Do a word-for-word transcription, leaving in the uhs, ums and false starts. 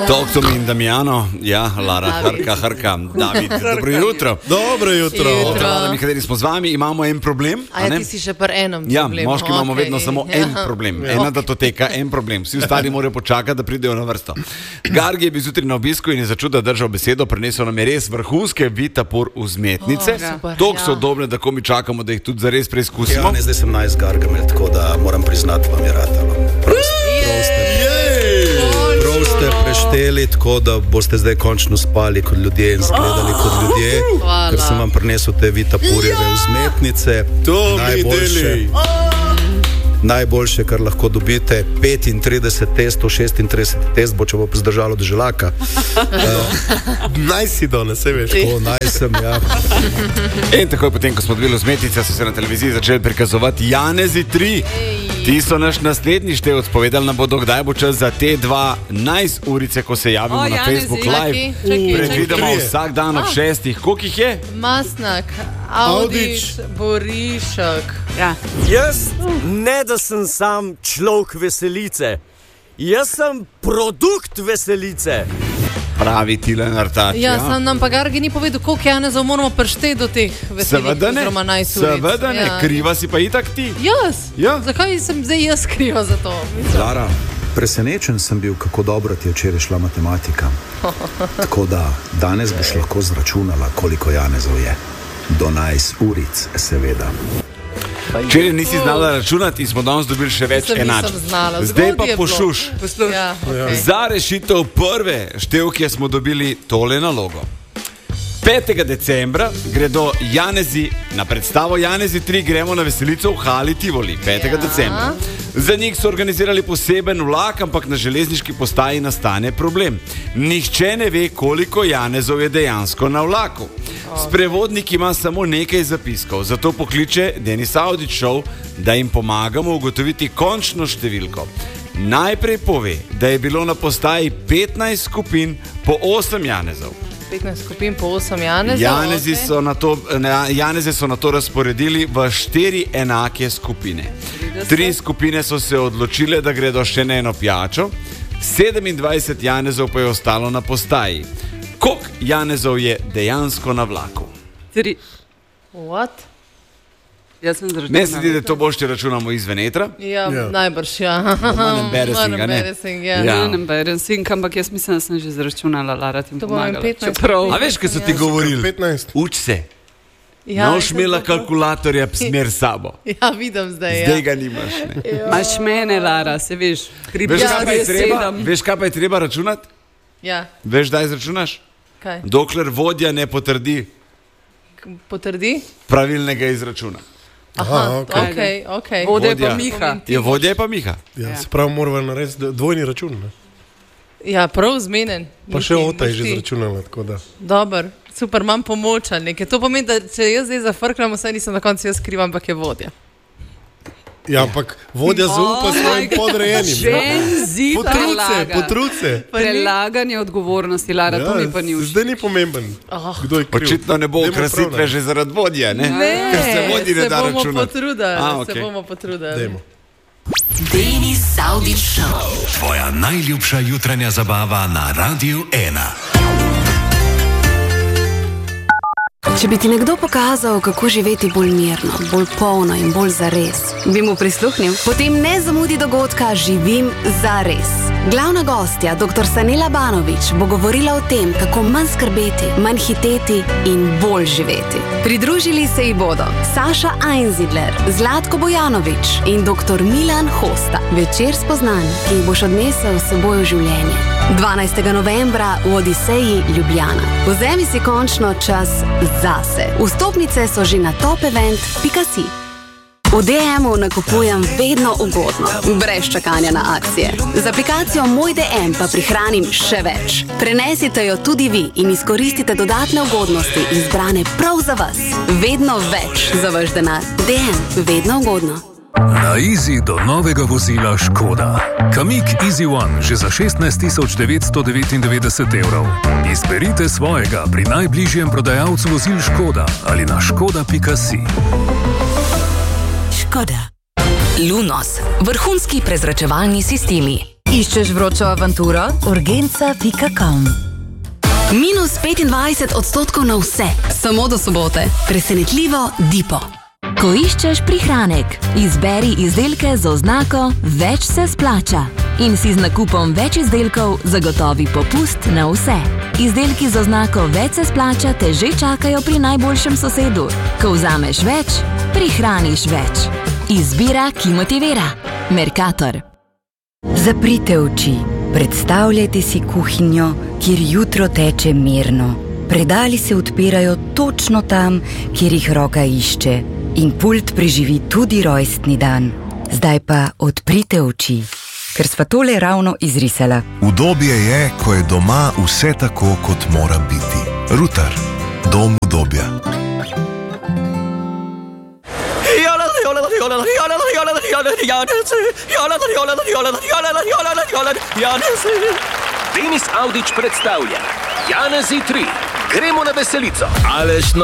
Toktom in Damjano, ja, Lara, Harka, Harka, David, dobro jutro. Dobro jutro. Jutro. Mi, kateri smo z vami, imamo en problem. A ja, ti si še pri enem problemu. Ja, moški imamo okay. vedno samo ja. en problem. Ena datoteka, en problem. Vsi ostali morajo počakati, da pridejo na vrsto. Gargi je bil zjutraj na obisku in je začel, da držal besedo. Prinesel nam je res vrhunske Vitapur vzmetnice. Oh, Tok so udobne, da ko mi čakamo, da jih tudi zares preizkusimo. Ja, ne, zdaj sem najs Gargamel, tako da moram priznati, vam je ratalo. Prav ste prešteli, tako da boste zdaj končno spali kot ljudje in zgledali kot ljudje, Hvala. Ker sem vam prinesel te Vitapurjeve vzmetnice. To najboljše, najboljše, kar lahko dobite, petintrideset testov, šestintrideset test bo, če bo zdržalo do želaka. uh, Naj si danes, se veš. Tako, naj sem, ja. In takoj potem, ko smo dobili vzmetnice, so se na televiziji začeli prikazovati Janezi tri. Ti so naš naslednji števc, povedali nam bodo, kdaj bo čas za te dva najs urice, ko se javimo o, na Janezi, Facebook Live. Predvidimo vsak dan ob šestih. Koliko jih je? Masnak, Audič, Borišek. Ja. Jaz ne, da sem sam človek veselice. Jaz sem produkt veselice. Pravi Tilen Artač. Ja, sam nam pa Gargi ni povedal, koliko Janezov moramo prišteti do teh veselic. Seveda ne, seveda ne, ja. Kriva si pa itak ti. Jaz? Ja. Zakaj sem zdaj jaz kriva za to? Lara, presenečen sem bil, kako dobro ti je včeraj šla matematika. Tako da danes boš lahko zračunala, koliko Janezov je. Do najs uric, seveda. Včeraj nisi znala računati in smo danes dobili še več enačb. Zdaj pa pošuš. Ja, okay. Za rešitev prve števke smo dobili tole nalogo. petega decembra gredo Janezi na predstavo Janezi tri, gremo na veselico v Hali Tivoli. petega decembra. Za njih so organizirali poseben vlak, ampak na železniški postaji nastane problem. Nihče ne ve, koliko Janezov je dejansko na vlaku. Sprevodnik ima samo nekaj zapiskov, zato pokliče Denis Audič šov, da jim pomagamo ugotoviti končno številko. Najprej pove, da je bilo na postaji petnajst skupin po osem Janezov. petnajst skupin po osem Janezov. Janezi okay. so na to, Janeze so na to razporedili v štiri enake skupine. Tri skupine so se odločile, da gredo še na eno pijačo, sedemindvajset Janezov pa je ostalo na postaji. Koliko Janezov je dejansko na vlaku? Tri. What? Jaz sem zračunala. Ne se zdi, da to bošte računamo iz Venetra? Ja, ja. najbrž, ja. Manj embarrassing, a ne? Ja. Ja. Manj embarrassing, ampak jaz mislim, da sem že zračunala, Lara, ti pomagala. A veš, kaj so ti govorili? petnajst. Uč se. Ja, Noš imela kalkulatorja smer sabo. Ja, vidim zdaj, ja. Zdaj ga nimaš, ne? Imaš mene, Lara, se veš. Veš, ja, kaj pa je treba, veš, kaj pa je treba računati? Ja. Veš, daj izračunaš? Kaj? Dokler vodja ne potrdi Potrdi? pravilnega izračuna. Aha, ok, ok, ok. Vodja je pa Miha. Ja, vodja je pa Miha. Ja, ja. Se pravi, moramo narediti dvojni račun, ne? Ja, prav zmenen. Pa še Ota je že zračunala, tako da. Dobar, super, imam pomoč ali nekaj. To pomeni, da če jaz zdaj zafrklam, vsaj nisem na koncu jaz skrivam, ampak je vodja. Ja, ampak vodja zaupa svojim podrejenim. Ženzi, potruce, potruce. Prelaganje odgovornosti, Lara, ja, to mi pa ni všeč. Zdaj ni pomemben, oh. kdo je kriv. Očitno ne bo okrasitve že zaradi vodja, ne? Ne, ker se vodji ne da se bomo računati. potrudili, A, okay. se bomo potrudili. Dejmo. Denis Audič Show. Tvoja najljubša jutranja zabava na Radiu ena. Če bi ti nekdo pokazal, kako živeti bolj mirno, bolj polno in bolj zares, bi mu prisluhnil? Potem ne zamudi dogodka Živim zares. Glavna gostja, doktor Sanela Banović, bo govorila o tem, kako manj skrbeti, manj hiteti in bolj živeti. Pridružili se ji bodo Saša Einzidler, Zlatko Bojanović in doktor Milan Hosta. Večer spoznanj, ki jih boš odnesel s seboj v življenje. dvanajstega novembra v Odiseji Ljubljana. Vzemi si končno čas zase. Vstopnice so že na topevent pika si. V D M-u nakupujem vedno ugodno, brez čakanja na akcije. Z aplikacijo Moj D M pa prihranim še več. Prenesite jo tudi vi in izkoristite dodatne ugodnosti izbrane prav za vas. Vedno več za vaš denar. D M, vedno ugodno. Na Easy do novega vozila Škoda. Kamiq Easy One že za šestnajst tisoč devetsto devetindevetdeset evrov. Izberite svojega pri najbližjem prodajalcu vozil Škoda ali na škoda pika si. Škoda. Lunos, vrhunski prezračevalni sistemi. Iščeš vročo avanturo? urgenca pika com. Minus petindvajset odstotkov na vse, samo do sobote. Presenetljivo Dipo. Ko iščeš prihranek, izberi izdelke z oznako Več se splača in si z nakupom več izdelkov zagotovi popust na vse. Izdelki z oznako Več se splača te že čakajo pri najboljšem sosedu. Ko vzameš več, prihraniš več. Izbira, ki motivira. Mercator. Zaprite oči. Predstavljajte si kuhinjo, kjer jutro teče mirno. Predali se odpirajo točno tam, kjer jih roka išče. In pult preživi tudi rojstni dan. Zdaj pa odprite oči, ker sva tole ravno izrisala. Udobje je, ko je doma vse tako, kot mora biti. Rutar. Dom udobja. Denis Avdić predstavlja Janezi tri. Gremo na veselico. Aleš